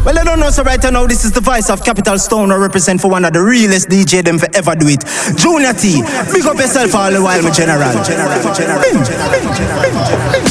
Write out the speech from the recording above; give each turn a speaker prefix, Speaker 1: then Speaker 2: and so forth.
Speaker 1: Well, I don't know, so right now, this is the voice of Capital Stone, I represent for one of the realest DJ them for ever do it. Junior T, big up yourself all the while, my general.